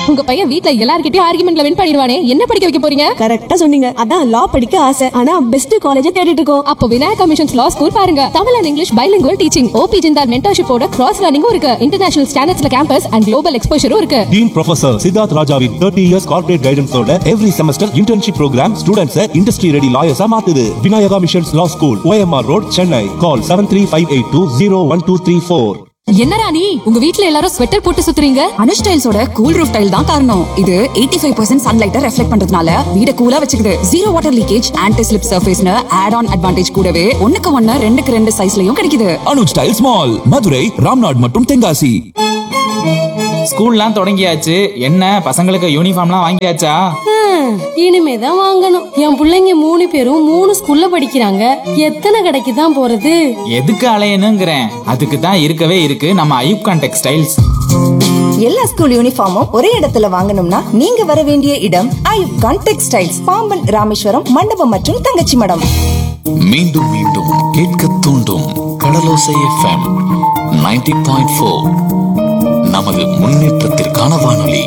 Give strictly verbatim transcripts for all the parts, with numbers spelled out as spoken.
உங்க பையன் வீட்ல எல்லார்கிட்டயும் ஆர்குமெண்ட்ல வின் பண்ணிடுவானே, என்ன படிக்க வைக்க போறீங்க? கரெக்டா சொன்னீங்க. அதான் லா படிக்க ஆசை. ஆனா பெஸ்ட் காலேஜ் தேடிட்டு இருக்கோம். அப்போ விநாயகா மிஷன்ஸ் லா ஸ்கூல் பாருங்க. Tamil and English bilingual teaching, OP Jindal மென்டர்ஷிப்போட cross லேர்னிங்கும் இருக்கு. இன்டர்நேஷனல் ஸ்டாண்டர்ட்ஸ்ல கேம்பஸ் அண்ட் குளோபல் எக்ஸ்போஷரும் இருக்கு. டீன் ப்ரொஃபசர் சித்தார்த் ராஜாவின் thirty years corporate guidance-ஓட every semester internship program students industry ready lawyers மாத்துது. Vinayaka missions லா school, O M R Road, Chennai. Call seven three five eight two zero one two three four. என்ன ராணி, உங்க வீட்ல எல்லாரும் sweater போட்டு சுத்துறீங்க? Anush டைல்ஸோட cool roof tail தான் காரணம். இது eighty-five percent சன்லைட்டை reflect பண்றதுனால வீட கூலா வச்சுக்குது. Zero water leakage, anti slip சர்ஃபேஸ்னு add on advantage கூடவே ஒண்ணுக்கு ஒண்ணு ரெண்டுக்கு ரெண்டு சைஸ்லயும் கிடைக்குது. அனுஷ் டைல்ஸ் மால், மதுரை, ராம்நாட் மற்றும் தென்காசி. ஸ்கூல்லாம் தொடங்கியாச்சு. என்ன பசங்களுக்கு யூனிஃபார்ம்லாம் வாங்கியாச்சா? இனிமேதான் வாங்கணும். என் பிள்ளைங்க மூணு பேரும் மூணு ஸ்கூல்ல படிக்கிறாங்க. எத்தனை கடைக்கு தான் போறது? எதுக்கு அலையணுங்கிறேன். அதுக்கு தான் இருக்கவே இருக்கு நம்ம ஐயூப்கான் டெக்ஸ்டைல்ஸ். எல்லா ஸ்கூல் யூனிஃபார்மும் ஒரே இடத்துல வாங்கணும்னா நீங்க வர வேண்டிய இடம் ஐயூப்கான் டெக்ஸ்டைல்ஸ், பாம்பன் ராமேஸ்வரம் மண்டபம் மற்றும் தங்கச்சி மடம். மீண்டும் மீண்டும் கேட்க தூண்டும் கடலோசை எஃப்எம் ninety point four. நமது முன்னேற்றத்திற்கான வானொலி.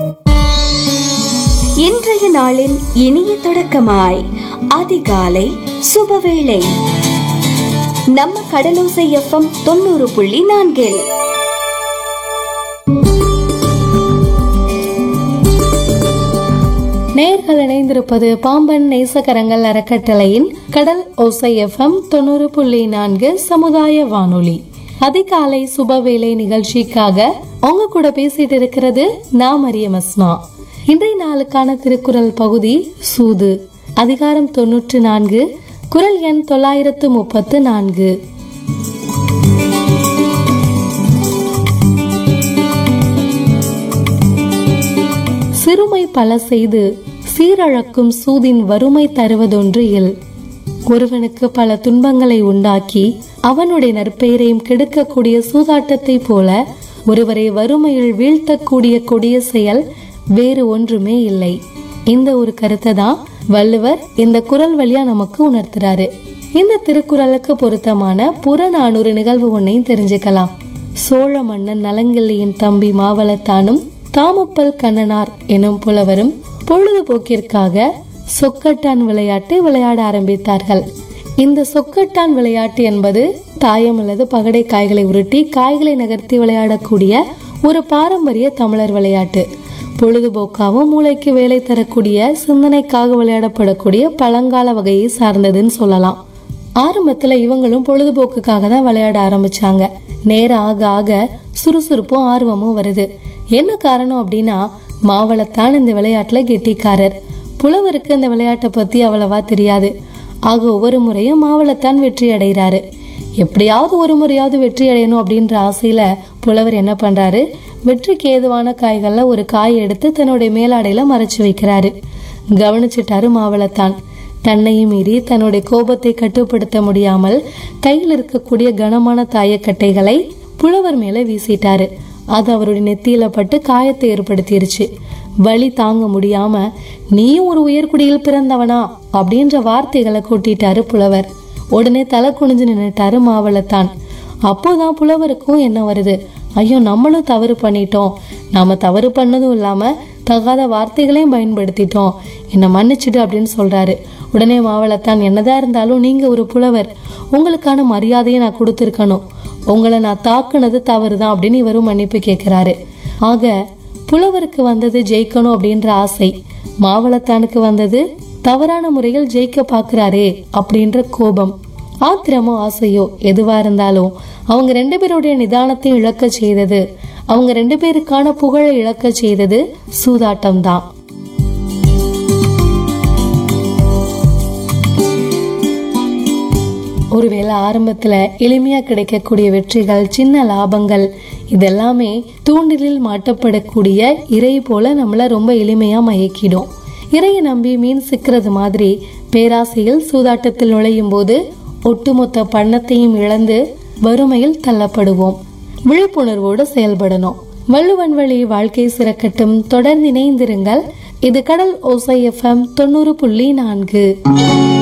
இன்றைய நாளின் இனிய தொடக்கமாய் அதிகாலை சுபவேளை நம்ம கடலோசை எஃப்எம் தொண்ணூறு புள்ளி நான்கில். நேர்கள் இணைந்திருப்பது பாம்பன் நேசகரங்கள் அறக்கட்டளையின் கடல் ஓசை எஃப்எம் தொண்ணூறு புள்ளி நான்கு சமுதாய வானொலி. அதிகாலை சுபவேளை நிகழ்ச்சிக்காக உங்க கூட பேசிட்டு இருக்கிறது நான் மரியம் அஸ்மா. இன்றைய நாளுக்கான திருக்குறள் பகுதி சூது, அதிகாரம் தொன்னூற்று நான்கு, குறள் எண் தொள்ளாயிரத்து முப்பத்து நான்கு. சிறுமை பல செய்து சீரழக்கும் சூதின் வறுமை தருவதொன்று இல். ஒருவனுக்கு பல துன்பங்களை உண்டாக்கி அவனுடைய நற்பெயரையும் கெடுக்கக்கூடிய சூதாட்டத்தை போல ஒருவரை வறுமையில் வீழ்த்தக்கூடிய கொடிய செயல் வேறு ஒன்றுமே இல்லை. இந்த ஒரு கருத்தை தான் வள்ளுவர் இந்த குறள் வழியா நமக்கு உணர்த்துறாரு. இந்த திருக்குறளுக்கு பொருத்தமான புறநானூறு நிகழ்வு ஒன்னையும் தெரிஞ்சுக்கலாம். சோழ மன்னன் நலங்கிள்ளியின் தம்பி மாவளத்தானும் தாமுப்பல் கண்ணனார் எனும் புலவரும் பொழுதுபோக்கிற்காக சொக்கட்டான் விளையாட்டு விளையாட ஆரம்பித்தார்கள். இந்த சொக்கட்டான் விளையாட்டு என்பது தாயம் அல்லது பகடை காய்களை உருட்டி காய்களை நகர்த்தி விளையாடக்கூடிய ஒரு பாரம்பரிய தமிழர் விளையாட்டு. பொழுதுபோக்காகவும் மூளைக்கு வேலை தரக்கூடிய சிந்தனைக்காக விளையாடப்படக்கூடிய பழங்கால வகையை சார்ந்ததுன்னு சொல்லலாம். ஆரம்பத்துல இவங்களும் பொழுதுபோக்குக்காக தான் விளையாட ஆரம்பிச்சாங்க. நேரம் ஆக ஆக சுறுசுறுப்பும் ஆர்வமும் வருது. என்ன காரணம் அப்படின்னா, மாவளத்தான் இந்த விளையாட்டுல கெட்டிக்காரர். புலவருக்கு இந்த விளையாட்டை பத்தி அவ்வளவா தெரியாது. ஆக ஒவ்வொரு முறையும் மாவளத்தான் வெற்றி அடைகிறாரு. எப்படியாவது ஒரு முறையாவது வெற்றி அடையணும் அப்படின்ற ஆசையில புலவர் என்ன பண்றாரு, வெற்றிக்கு ஏதுவான காய்கள்ல ஒரு காய் எடுத்து தன்னுடைய மேலாடையில மறைச்சு வைக்கிறாரு. கவனிச்சிட்டாரு மாவளத்தான். தன்னையும் மீறி தன்னுடைய கோபத்தை கட்டுப்படுத்த முடியாமல் கையில் இருக்கக்கூடிய கனமான தாயக்கட்டைகளை புலவர் மேல வீசிட்டாரு. அது அவருடைய நெத்தியில பட்டு காயத்தை ஏற்படுத்திருச்சு. வலி தாங்க முடியாம, நீயும் ஒரு உயர்குடியில் பிறந்தவனா அப்படின்ற வார்த்தைகளை கொட்டிட்டாரு புலவர். உடனே தலை குனிஞ்சு நின்னுட்டாரு மாவளத்தான். அப்போதான் புலவருக்கும் என்ன வருது, ஐயோ நம்மளும் தவறு பண்ணிட்டோம், நாம தவறு பண்ணதும் இல்லாம தகாத வார்த்தைகளையும் பயன்படுத்திட்டோம், என்ன மன்னிச்சுடு அப்படின்னு சொல்றாரு. உடனே மாவளத்தான், என்னதான் இருந்தாலும் நீங்க ஒரு புலவர், உங்களுக்கான மரியாதையை நான் கொடுத்திருக்கணும், உங்களை நான் தாக்குனது தவறுதான் அப்படின்னு இவரும் மன்னிப்பு கேட்கிறாரு. ஆக புலவருக்கு வந்தது ஜெயிக்கணும் அப்படின்ற ஆசை, மாவளத்தானுக்கு வந்தது தவறான முறையில் ஜெயிக்க பாக்குறாரே அப்படின்ற கோபம். ஆத்திரமோ ஆசையோ எதுவா இருந்தாலும் அவங்க ரெண்டு பேருடைய நிதானத்தையும் இழக்க செய்தது, அவங்க ரெண்டு பேருக்கான புகழை இழக்க செய்தது சூதாட்டம் தான். ஒருவேளை ஆரம்பத்துல எளிமையா கிடைக்கக்கூடிய வெற்றிகள், சின்ன லாபங்கள் இதெல்லாமே தூண்டிலில் மாட்டப்படக்கூடிய இறை போல நம்மள ரொம்ப எளிமையா மயக்கிடும். இறையை நம்பி மீன் சிக்கிறது மாதிரி பேராசையில் சூதாட்டத்தில் நுழையும் போது ஒட்டுமொத்த பணத்தையும் இழந்து வறுமையில் தள்ளப்படுவோம். விழிப்புணர்வோடு செயல்படணும். வள்ளுவன் வழி வாழ்க்கை சிறக்கட்டும். தொடர்ந்து இணைந்திருங்கள். இது கடல் ஓசை எஃப்எம் தொண்ணூறு புள்ளி நான்கு.